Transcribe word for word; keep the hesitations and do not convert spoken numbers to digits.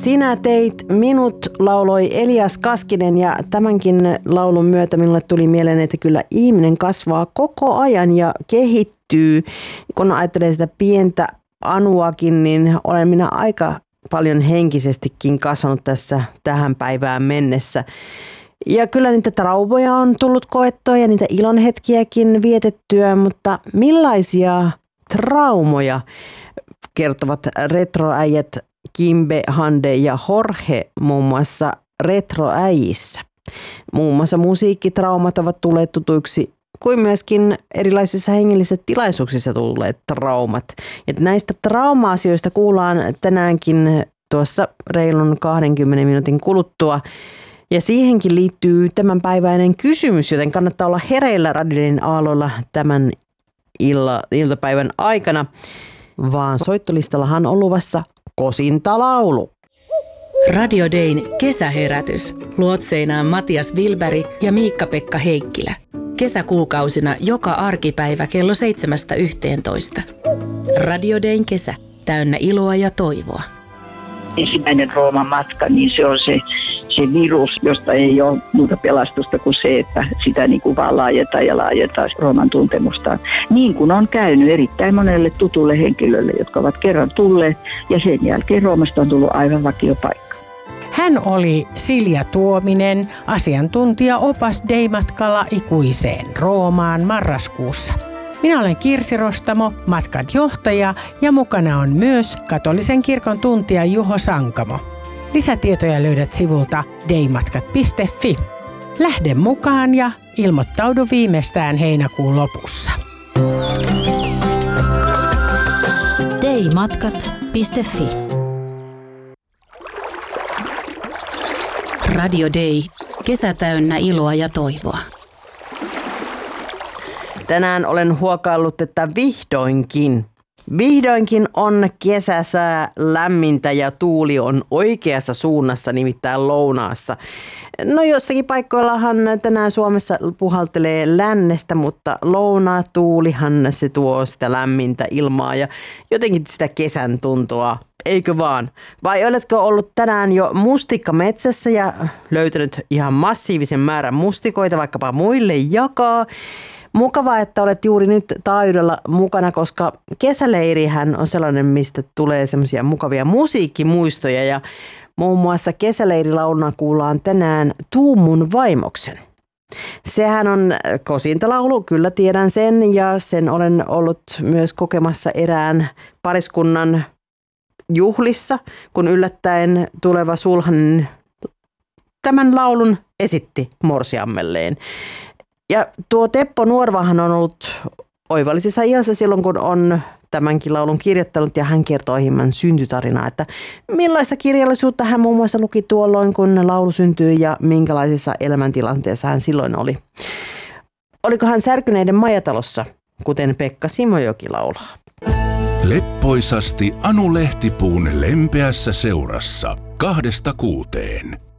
Sinä teit minut, lauloi Elias Kaskinen, ja tämänkin laulun myötä minulle tuli mieleen, että kyllä ihminen kasvaa koko ajan ja kehittyy. Kun ajattelee sitä pientä Anuakin, niin olen minä aika paljon henkisestikin kasvanut tässä tähän päivään mennessä. Ja kyllä niitä traumoja on tullut koettua ja niitä ilonhetkiäkin vietettyä, mutta millaisia traumoja kertovat retroäijät Kimbe, Hande ja Jorge muun muassa retroäijissä? Muun muassa musiikkitraumat ovat tulleet tutuiksi, kuin myöskin erilaisissa hengellisissä tilaisuuksissa tulleet traumat. Ja näistä trauma-asioista kuullaan tänäänkin tuossa reilun kahdenkymmenen minuutin kuluttua. Ja siihenkin liittyy tämänpäiväinen kysymys, joten kannattaa olla hereillä Radiodein aalloilla tämän illa, iltapäivän aikana. Vaan soittolistallahan on luvassa Kosinta-laulu. Radiodein kesäherätys. Luotseinaan Matias Wilberg ja Miikka-Pekka Heikkilä. Kesäkuukausina joka arkipäivä kello seitsemästä yhteentoista. Radiodein kesä. Täynnä iloa ja toivoa. Ensimmäinen Rooman matka, niin se on se, se virus, josta ei ole muuta pelastusta kuin se, että sitä niin kuin vaan laajentaa ja laajentaa Rooman tuntemustaan. Niin kuin on käynyt erittäin monelle tutulle henkilölle, jotka ovat kerran tulleet, ja sen jälkeen Roomasta on tullut aivan vakiopaikka. Hän oli Silja Tuominen, asiantuntija-opas Dei-matkalla ikuiseen Roomaan marraskuussa. Minä olen Kirsi Rostamo, matkan johtaja, ja mukana on myös katolisen kirkon tuntija Juho Sankamo. Lisätietoja löydät sivulta deimatkat piste fi. Lähde mukaan ja ilmoittaudu viimeistään heinäkuun lopussa. deimatkat piste fi. Radio Dei. Kesä täynnä iloa ja toivoa. Tänään olen huokaillut, että vihdoinkin, vihdoinkin on kesäsää lämmintä ja tuuli on oikeassa suunnassa, nimittäin lounaassa. No jossakin paikkoillahan tänään Suomessa puhaltelee lännestä, mutta lounatuulihan se tuo sitä lämmintä ilmaa ja jotenkin sitä kesän tuntua. Eikö vaan? Vai oletko ollut tänään jo mustikkametsässä ja löytänyt ihan massiivisen määrän mustikoita vaikkapa muille jakaa? Mukavaa, että olet juuri nyt taajuudella mukana, koska kesäleirihän on sellainen, mistä tulee semmoisia mukavia musiikkimuistoja. Ja muun muassa kesäleirilauluna kuullaan tänään Tuu mun vaimoksen. Sehän on Kosinta-laulu, kyllä tiedän sen, ja sen olen ollut myös kokemassa erään pariskunnan juhlissa, kun yllättäen tuleva sulhanen tämän laulun esitti morsiammelleen. Ja tuo Teppo Nuorvahan on ollut oivallisessa iässä silloin, kun on tämänkin laulun kirjoittanut, ja hän kertoo hieman syntytarinaa, että millaista kirjallisuutta hän muun muassa luki tuolloin, kun laulu syntyi, ja minkälaisessa elämäntilanteessa hän silloin oli. Oliko hän särkyneiden majatalossa, kuten Pekka Simojoki laulaa? Leppoisasti Anu Lehtipuun lempeässä seurassa kahdesta kuuteen.